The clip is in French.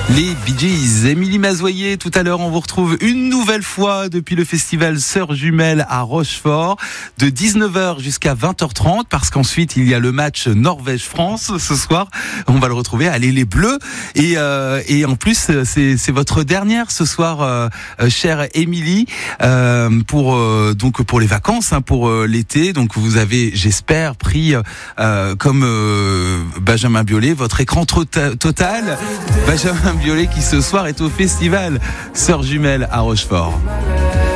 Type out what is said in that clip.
Les Bee Gees, Émilie Mazoyer, tout à l'heure on vous retrouve une nouvelle fois depuis le festival Sœurs Jumelles à Rochefort de 19h jusqu'à 20h30 parce qu'ensuite il y a le match Norvège-France ce soir, on va le retrouver, allez les Bleus et en plus c'est votre dernière ce soir chère Émilie pour les vacances pour l'été, donc vous avez j'espère pris comme Benjamin Biolay votre écran total. Benjamin Biolay qui ce soir est au festival Sœurs Jumelles à Rochefort.